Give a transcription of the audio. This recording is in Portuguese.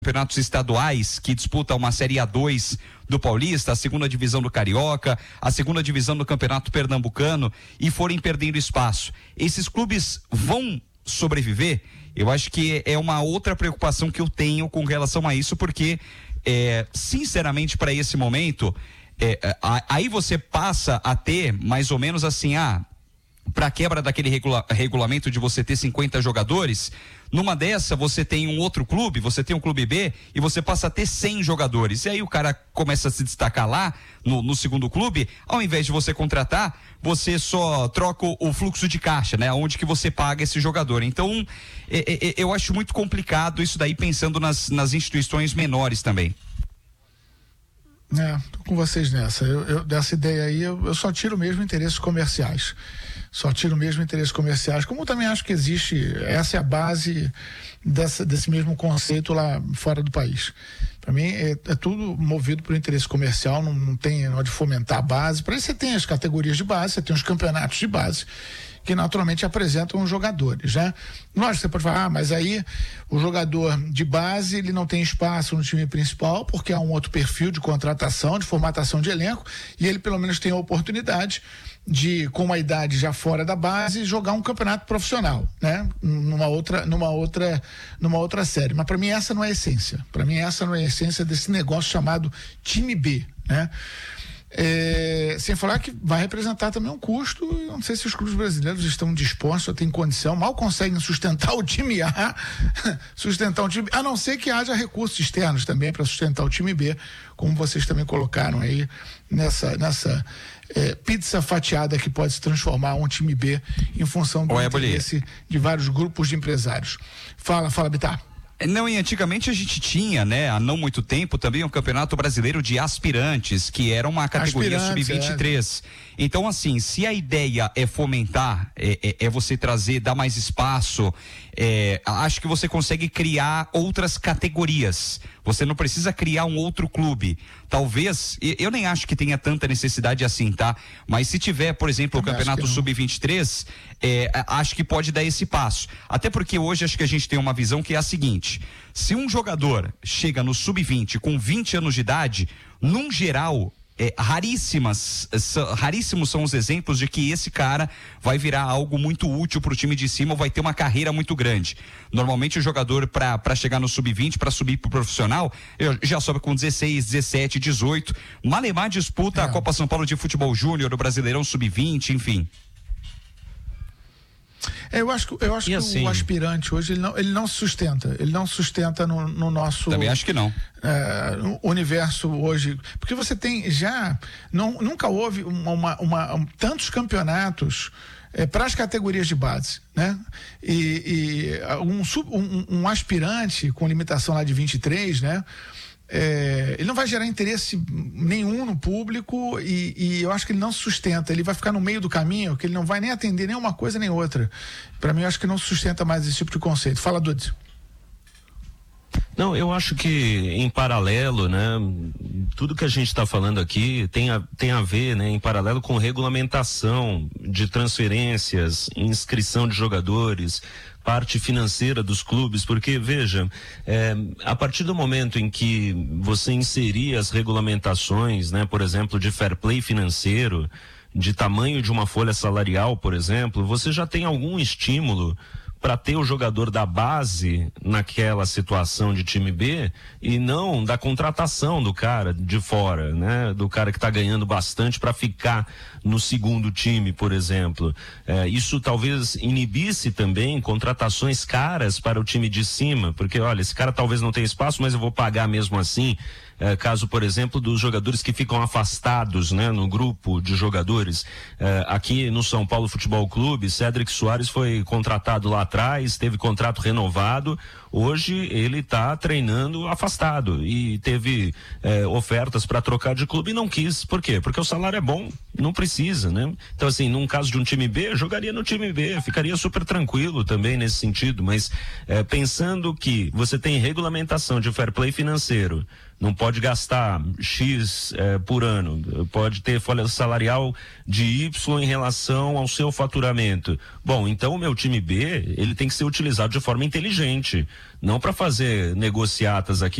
campeonatos estaduais que disputam uma Série A2 do Paulista, a segunda divisão do Carioca, a segunda divisão do Campeonato Pernambucano e forem perdendo espaço. Esses clubes vão sobreviver? Eu acho que é uma outra preocupação que eu tenho com relação a isso, porque sinceramente, para esse momento, aí você passa a ter mais ou menos assim, para a quebra daquele regulamento de você ter 50 jogadores, numa dessa você tem um outro clube, você tem um clube B e você passa a ter 100 jogadores, e aí o cara começa a se destacar lá no segundo clube, ao invés de você contratar, você só troca o fluxo de caixa, né? Onde que você paga esse jogador. Então, eu acho muito complicado isso daí, pensando nas instituições menores também. Tô com vocês nessa. Eu dessa ideia aí, eu só tiro mesmo interesses comerciais. Como também acho que existe, essa é a base desse mesmo conceito lá fora do país. Para mim, é tudo movido por interesse comercial, não tem de fomentar a base. Para isso você tem as categorias de base, você tem os campeonatos de base, que naturalmente apresentam os jogadores, né? Lógico, você pode falar, mas aí o jogador de base, ele não tem espaço no time principal, porque há um outro perfil de contratação, de formatação de elenco, e ele pelo menos tem a oportunidade de, com uma idade já fora da base, jogar um campeonato profissional, né? Numa outra série. Mas para mim essa não é a essência. Para mim essa não é a essência desse negócio chamado time B, né? Sem falar que vai representar também um custo. Eu não sei se os clubes brasileiros estão dispostos, ou têm condição, mal conseguem sustentar o time A, a não ser que haja recursos externos também para sustentar o time B, como vocês também colocaram aí nessa pizza fatiada que pode se transformar um time B em função do interesse de vários grupos de empresários. Fala, Bittar. Não, e antigamente a gente tinha, né, há não muito tempo, também um campeonato brasileiro de aspirantes, que era uma categoria sub-23. Então, assim, se a ideia é fomentar, é você trazer, dar mais espaço, acho que você consegue criar outras categorias. Você não precisa criar um outro clube. Talvez, eu nem acho que tenha tanta necessidade assim, tá? Mas se tiver, por exemplo, o campeonato sub-23, acho que pode dar esse passo. Até porque hoje acho que a gente tem uma visão que é a seguinte: se um jogador chega no sub-20 com 20 anos de idade, num geral, raríssimos são os exemplos de que esse cara vai virar algo muito útil para o time de cima, ou vai ter uma carreira muito grande. Normalmente o jogador para chegar no sub-20, para subir para o profissional, já sobe com 16, 17, 18. Malemar disputa a Copa São Paulo de Futebol Júnior, o Brasileirão sub-20, enfim. Eu acho que assim, o aspirante hoje ele não se sustenta no nosso, também acho que não, no universo hoje, porque você tem nunca houve tantos campeonatos para as categorias de base, né? E um aspirante com limitação lá de 23, né? Ele não vai gerar interesse nenhum no público e eu acho que ele não se sustenta, ele vai ficar no meio do caminho, que ele não vai nem atender nem uma coisa nem outra. Para mim, eu acho que não se sustenta mais esse tipo de conceito. Fala, Dudes. Não, eu acho que em paralelo, né, tudo que a gente está falando aqui tem a ver, né, em paralelo com regulamentação de transferências, inscrição de jogadores, parte financeira dos clubes, porque veja, a partir do momento em que você inserir as regulamentações, né, por exemplo, de fair play financeiro, de tamanho de uma folha salarial, por exemplo, você já tem algum estímulo para ter o jogador da base naquela situação de time B e não da contratação do cara de fora, né? Do cara que está ganhando bastante para ficar no segundo time, por exemplo. Isso talvez inibisse também contratações caras para o time de cima, porque olha, esse cara talvez não tenha espaço, mas eu vou pagar mesmo assim. Caso, por exemplo, dos jogadores que ficam afastados, né, no grupo de jogadores. Aqui no São Paulo Futebol Clube, Cédric Soares foi contratado lá atrás, teve contrato renovado. Hoje ele está treinando afastado e teve ofertas para trocar de clube e não quis. Por quê? Porque o salário é bom, não precisa, né? Então, assim, num caso de um time B, jogaria no time B, ficaria super tranquilo também nesse sentido, mas pensando que você tem regulamentação de fair play financeiro não pode gastar X por ano, pode ter folha salarial de Y em relação ao seu faturamento. Bom, então o meu time B, ele tem que ser utilizado de forma inteligente, não para fazer negociatas aqui